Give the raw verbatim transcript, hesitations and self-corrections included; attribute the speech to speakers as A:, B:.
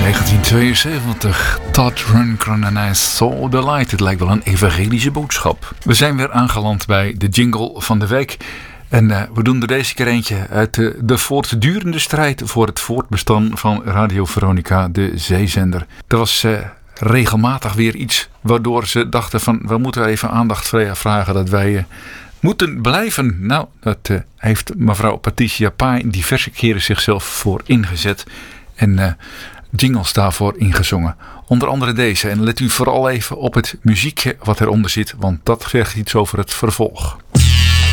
A: negentien tweeënzeventig. Todd Rundgren en I Saw the Light. Het lijkt wel een evangelische boodschap. We zijn weer aangeland bij de jingle van de week. En uh, we doen er deze keer eentje uit de, de voortdurende strijd voor het voortbestaan van Radio Veronica, de zeezender. Er was uh, regelmatig weer iets waardoor ze dachten van, we moeten even aandacht vragen dat wij uh, moeten blijven. Nou, dat uh, heeft mevrouw Patricia Pai diverse keren zichzelf voor ingezet. En uh, jingles daarvoor ingezongen. Onder andere deze. En let u vooral even op het muziekje wat eronder zit, want dat zegt iets over het vervolg.